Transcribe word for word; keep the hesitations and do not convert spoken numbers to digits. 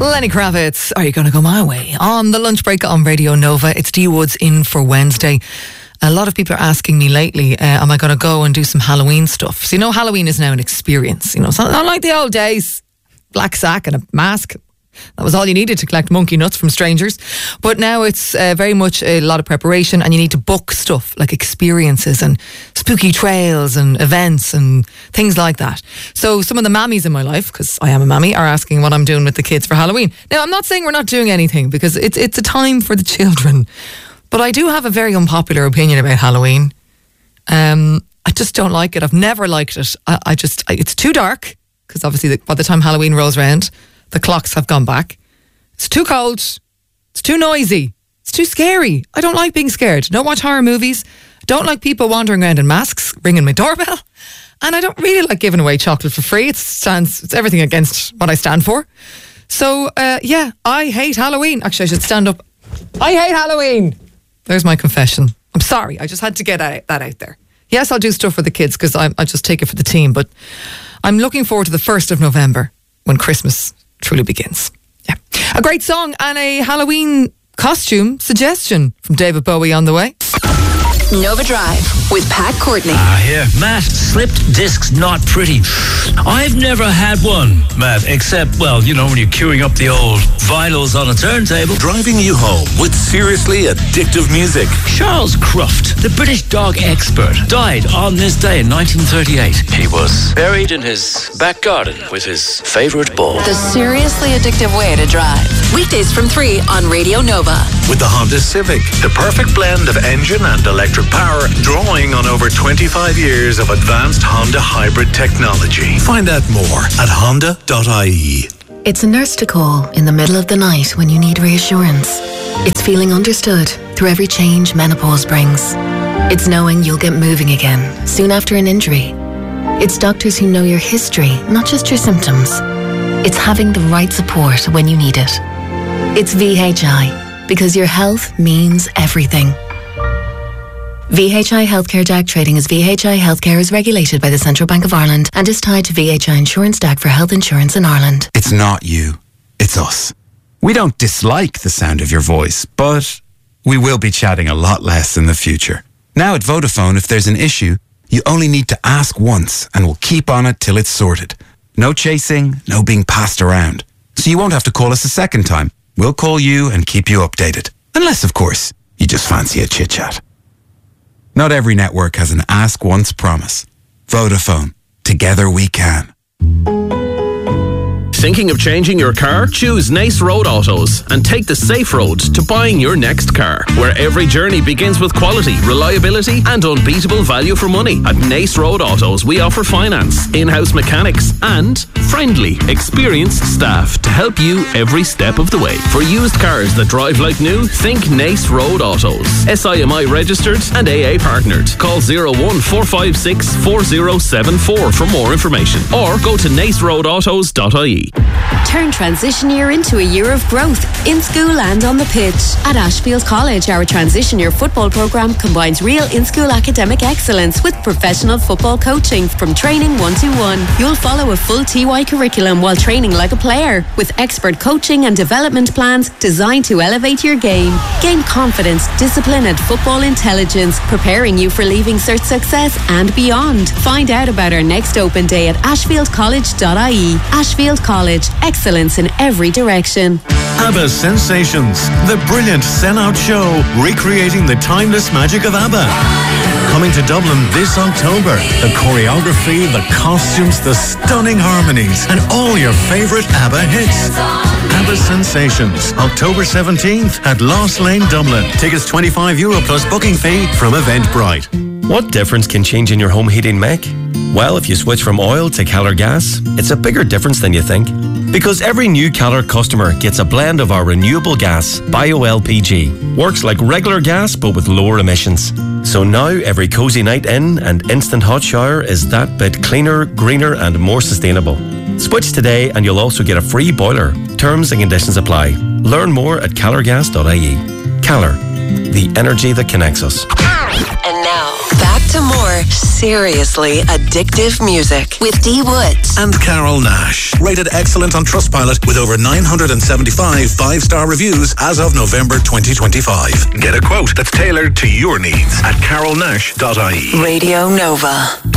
Lenny Kravitz, Are You Gonna Go My Way? On the lunch break on Radio Nova. It's Dee Woods in for Wednesday. A lot of people are asking me lately, uh, am I going to go and do some Halloween stuff? So you know, Halloween is now an experience. You know, it's not, not like the old days. Black sack and a mask. That was all you needed to collect monkey nuts from strangers. But now it's uh, very much a lot of preparation, and you need to book stuff like experiences and spooky trails and events and things like that. So some of the mammies in my life, because I am a mammy, are asking what I'm doing with the kids for Halloween. Now, I'm not saying we're not doing anything, because it's it's a time for the children. But I do have a very unpopular opinion about Halloween. Um, I just don't like it. I've never liked it. I, I just, I, it's too dark, because obviously the, by the time Halloween rolls around, the clocks have gone back. It's too cold. It's too noisy. It's too scary. I don't like being scared. Don't watch horror movies. Don't like people wandering around in masks, ringing my doorbell. And I don't really like giving away chocolate for free. It stands, it's everything against what I stand for. So, uh, yeah, I hate Halloween. Actually, I should stand up. I hate Halloween. There's my confession. I'm sorry. I just had to get that out there. Yes, I'll do stuff for the kids because I I just take it for the team. But I'm looking forward to the first of November when Christmas truly begins. Yeah. A great song and a Halloween costume suggestion from David Bowie on the way. Nova Drive with Pat Courtney. Ah, here. Matt, slipped discs not pretty. I've never had one, Matt, except, well, you know, when you're queuing up the old vinyls on a turntable. Driving you home with seriously addictive music. Charles Cruft, the British dog expert, died on this day in nineteen thirty-eight. He was buried in his back garden with his favourite bull. The seriously addictive way to drive. Weekdays from three on Radio Nova. With the Honda Civic, the perfect blend of engine and electric power, drawing on over twenty-five years of advanced Honda hybrid technology. Find out more at honda dot I E. It's a nurse to call in the middle of the night when you need reassurance. It's feeling understood through every change menopause brings. It's knowing you'll get moving again soon after an injury. It's doctors who know your history, not just your symptoms. It's having the right support when you need it. It's V H I, because your health means everything. V H I Healthcare D A C trading as V H I Healthcare is regulated by the Central Bank of Ireland and is tied to V H I Insurance D A C for health insurance in Ireland. It's not you, it's us. We don't dislike the sound of your voice, but we will be chatting a lot less in the future. Now at Vodafone, if there's an issue, you only need to ask once and we'll keep on it till it's sorted. No chasing, no being passed around. So you won't have to call us a second time. We'll call you and keep you updated. Unless, of course, you just fancy a chit-chat. Not every network has an ask once promise. Vodafone. Together we can. Thinking of changing your car? Choose Nace Road Autos and take the safe road to buying your next car, where every journey begins with quality, reliability and unbeatable value for money. At Nace Road Autos, we offer finance, in-house mechanics and friendly, experienced staff to help you every step of the way. For used cars that drive like new, think Nace Road Autos. S I M I registered and A A partnered. Call zero one four five six four zero seven four for more information or go to nace road autos dot I E. Turn transition year into a year of growth in school and on the pitch. At Ashfield College, our transition year football programme combines real in-school academic excellence with professional football coaching from training one-to-one. You'll follow a full T Y curriculum while training like a player with expert coaching and development plans designed to elevate your game. Gain confidence, discipline and football intelligence, preparing you for leaving cert success and beyond. Find out about our next open day at ashfield college dot I E. Ashfield College. Excellence in every direction. ABBA Sensations, the brilliant Sen-Out show recreating the timeless magic of ABBA. Coming to Dublin this October. The choreography, the costumes, the stunning harmonies, and all your favourite ABBA hits. ABBA Sensations, October seventeenth at Lost Lane, Dublin. Tickets twenty-five euro plus booking fee from Eventbrite. What difference can changing your home heating make? Well, if you switch from oil to Keller Gas, it's a bigger difference than you think. Because every new Keller customer gets a blend of our renewable gas, Bio L P G. Works like regular gas but with lower emissions. So now every cosy night in and instant hot shower is that bit cleaner, greener and more sustainable. Switch today and you'll also get a free boiler. Terms and conditions apply. Learn more at keller gas dot I E. Keller, the energy that connects us. And now, back to to more seriously addictive music with Dee Woods and Carol Nash. Rated excellent on Trustpilot with over nine hundred seventy-five five-star reviews as of November twenty twenty-five. Get a quote that's tailored to your needs at carol nash dot I E. Radio Nova.